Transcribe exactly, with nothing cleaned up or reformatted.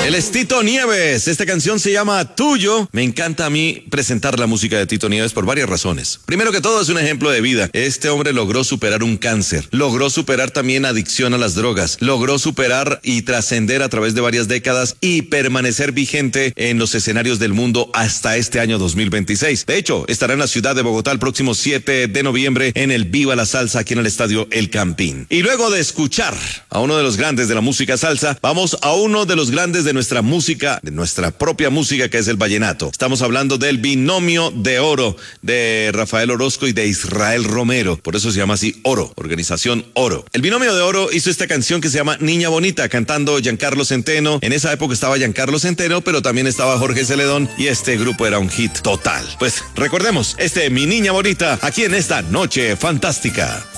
Él es Tito Nieves. Esta canción se llama Tuyo. Me encanta a mí presentar la música de Tito Nieves por varias razones. Primero que todo, es un ejemplo de vida. Este hombre logró superar un cáncer, logró superar también adicción a las drogas, logró superar y trascender a través de varias décadas y permanecer vigente en los escenarios del mundo hasta este año dos mil veintiséis. De hecho, estará en la ciudad de Bogotá el próximo siete de noviembre en el Viva la Salsa aquí en el estadio El Campín. Y luego de escuchar a uno de los grandes de la música salsa, vamos a uno de los grandes de nuestra música, de nuestra propia música, que es el vallenato. Estamos hablando del Binomio de Oro de Rafael Orozco y de Israel Romero. Por eso se llama así Oro, Organización Oro. El Binomio de Oro hizo esta canción que se llama Niña Bonita, cantando Giancarlo Centeno. En esa época estaba Giancarlo Centeno, pero también estaba Jorge Celedón, y este grupo era un hit total. Pues recordemos, este Mi Niña Bonita, aquí en esta Noche Fantástica.